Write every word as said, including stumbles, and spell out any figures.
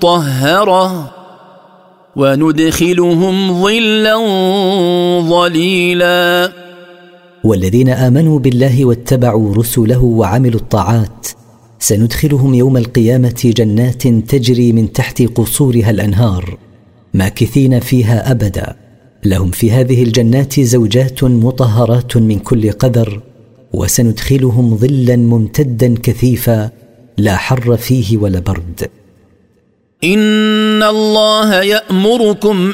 مطهرة وندخلهم ظلا ظليلا. والذين آمنوا بالله واتبعوا رسله وعملوا الطاعات سندخلهم يوم القيامة جنات تجري من تحت قصورها الأنهار ماكثين فيها أبدا، لهم في هذه الجنات زوجات مطهرات من كل قدر، وسندخلهم ظلا ممتدا كثيفا لا حر فيه ولا برد. إن الله يأمركم